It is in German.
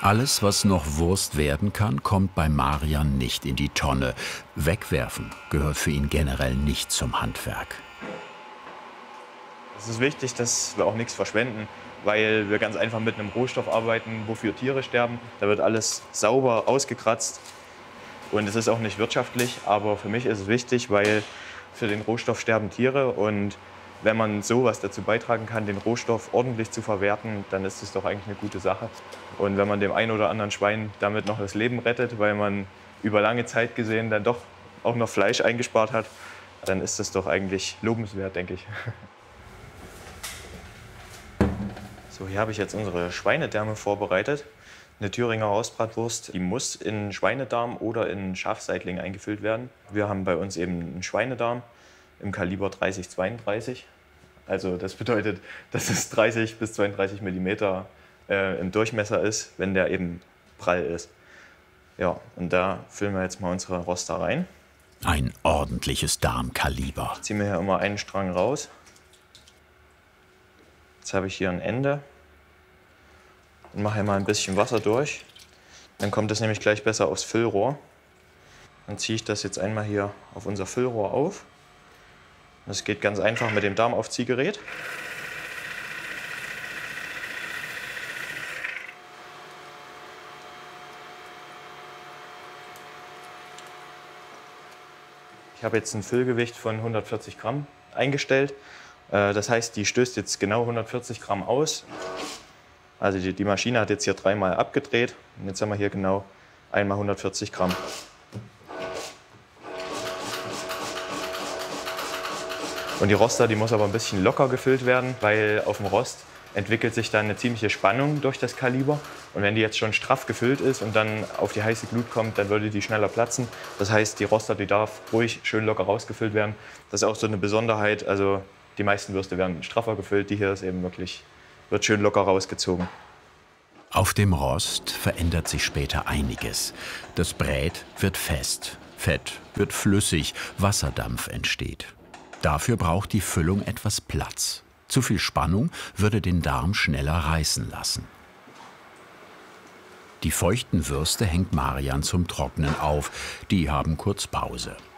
Alles, was noch Wurst werden kann, kommt bei Marian nicht in die Tonne. Wegwerfen gehört für ihn generell nicht zum Handwerk. Es ist wichtig, dass wir auch nichts verschwenden, weil wir ganz einfach mit einem Rohstoff arbeiten, wofür Tiere sterben. Da wird alles sauber ausgekratzt und es ist auch nicht wirtschaftlich. Aber für mich ist es wichtig, weil für den Rohstoff sterben Tiere und wenn man sowas dazu beitragen kann, den Rohstoff ordentlich zu verwerten, dann ist es doch eigentlich eine gute Sache. Und wenn man dem einen oder anderen Schwein damit noch das Leben rettet, weil man über lange Zeit gesehen dann doch auch noch Fleisch eingespart hat, dann ist das doch eigentlich lobenswert, denke ich. So, hier habe ich jetzt unsere Schweinedärme vorbereitet. Eine Thüringer Hausbratwurst, die muss in Schweinedarm oder in Schafseitling eingefüllt werden. Wir haben bei uns eben einen Schweinedarm im Kaliber 30-32. Also das bedeutet, dass es 30 bis 32 Millimeter im Durchmesser ist, wenn der eben prall ist. Ja, und da füllen wir jetzt mal unsere Roster rein. Ein ordentliches Darmkaliber. Ziehen wir hier immer einen Strang raus. Jetzt habe ich hier ein Ende und mache hier mal ein bisschen Wasser durch. Dann kommt es nämlich gleich besser aufs Füllrohr. Dann ziehe ich das jetzt einmal hier auf unser Füllrohr auf. Das geht ganz einfach mit dem Darmaufziehgerät. Ich habe jetzt ein Füllgewicht von 140 Gramm eingestellt. Das heißt, die stößt jetzt genau 140 Gramm aus. Also die Maschine hat jetzt hier dreimal abgedreht. Und jetzt haben wir hier genau einmal 140 Gramm. Und die Roster, die muss aber ein bisschen locker gefüllt werden, weil auf dem Rost entwickelt sich dann eine ziemliche Spannung durch das Kaliber. Und wenn die jetzt schon straff gefüllt ist und dann auf die heiße Glut kommt, dann würde die schneller platzen. Das heißt, die Roster, die darf ruhig schön locker rausgefüllt werden. Das ist auch so eine Besonderheit. Also die meisten Würste werden straffer gefüllt. Die hier ist eben wirklich, wird schön locker rausgezogen. Auf dem Rost verändert sich später einiges. Das Brät wird fest, Fett wird flüssig, Wasserdampf entsteht. Dafür braucht die Füllung etwas Platz. Zu viel Spannung würde den Darm schneller reißen lassen. Die feuchten Würste hängt Marian zum Trocknen auf. Die haben kurz Pause.